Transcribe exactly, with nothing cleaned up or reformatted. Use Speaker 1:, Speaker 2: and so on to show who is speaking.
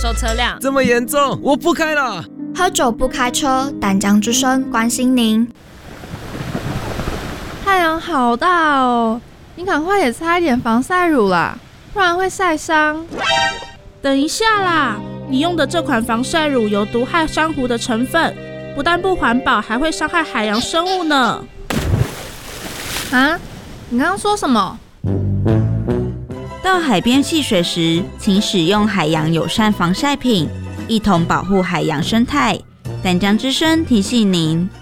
Speaker 1: 售车辆。
Speaker 2: 这么严重，我不开了。
Speaker 3: 喝酒不开车，淡江之声关心您。
Speaker 4: 太阳好大哦，你赶快也擦一点防晒乳啦，不然会晒伤。
Speaker 5: 等一下啦，你用的这款防晒乳有毒害珊瑚的成分，不但不环保，还会伤害海洋生物呢。
Speaker 4: 啊？你刚刚说什么？
Speaker 6: 到海边戏水时，请使用海洋友善防晒品，一同保护海洋生态。淡江之声提醒您。